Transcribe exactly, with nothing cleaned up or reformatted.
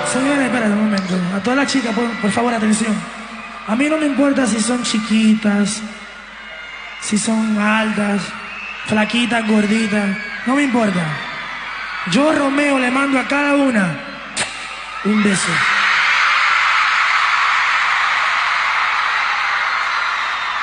Señores, espérate un momento. A todas las chicas, por, por favor, atención. A mí no me importa si son chiquitas, si son altas, flaquitas, gorditas. No me importa. Yo, Romeo, le mando a cada una un beso.